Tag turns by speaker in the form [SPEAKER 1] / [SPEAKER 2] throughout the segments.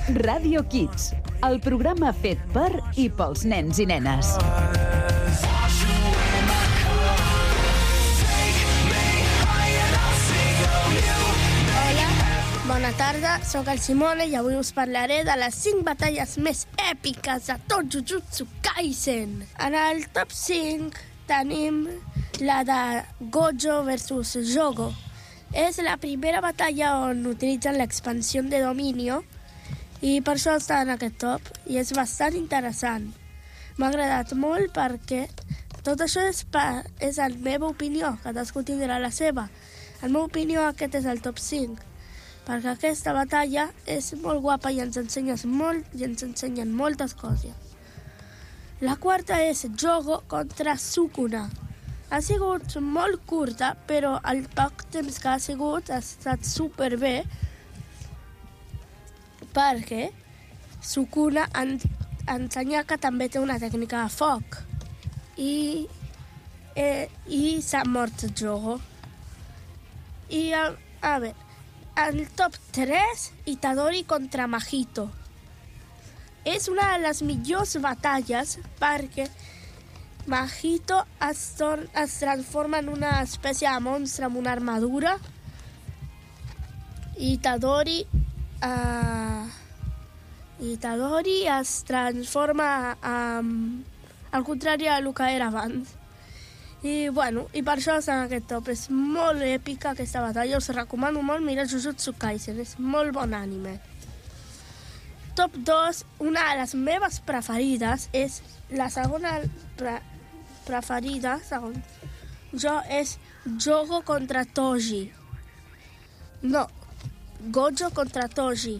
[SPEAKER 1] Radio Kids, el programa fet per i pels nens i nenes.
[SPEAKER 2] Bona tarda, sóc el Simone i avui us parlaré de les 5 batalles més èpiques de tot Jujutsu Kaisen. En el top 5 tenim la de Gojo versus Jogo. És la primera batalla on utilitzen l'expansió de Dominio i per això està en aquest top i és bastant interessant. M'ha agradat molt perquè tot això és la meva opinió, cadascú tindrà la seva. En la meva opinió aquest és el top 5. Perquè aquesta batalla és molt guapa i ens ensenyen moltes coses. La quarta és Jogo contra Sukuna. Ha sigut molt curta, però el poc temps que ha estat superbé perquè Sukuna ensenya que també té una tècnica de foc i s'ha mort Jogo. I a veure, el top 3, Itadori contra Mahito. És una de les millors batalles perquè Mahito es transforma en una espècie de monstre amb una armadura i Itadori es transforma al contrari del que era abans. I per això està en aquest top. És molt èpica aquesta batalla. Us recomano molt mirar Jujutsu Kaisen. És molt bon anime. Top 2, una de les meves preferides, és la segona preferida, segons jo, és Jogo contra Toji. No, Gojo contra Toji.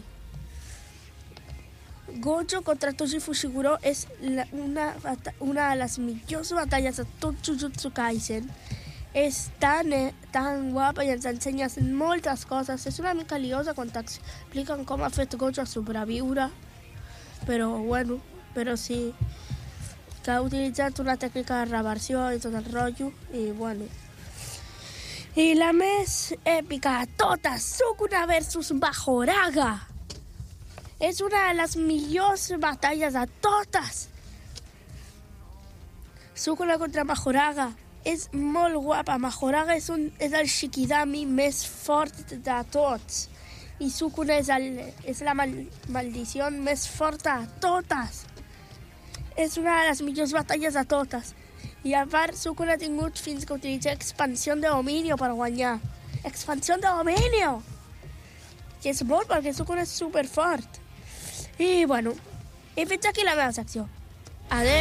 [SPEAKER 2] Gojo contra Toji Fushiguro és una de les millors batalles de tot Jujutsu Kaisen. És tan guapa i ens ensenya moltes coses. És una mica liosa quan t'expliquen com ha fet Gojo a sobreviure. Però sí que ha utilitzat una tècnica de reversió i tot el rotllo. I la més èpica de totes, Sukuna versus Mahoraga. És una de les millors batalles de totes. Sukuna contra Mahoraga és molt guapa. Mahoraga és el Shikigami més fort de tots. I Sukuna és la maldició més forta de totes. És una de les millors batalles de totes. I a part, Sukuna ha tingut fins que utilitza expansió de Dominio per guanyar. Expansió de Dominio! Que és molt, perquè Sukuna és superfort. I, he fet aquí la meva secció. Adeu!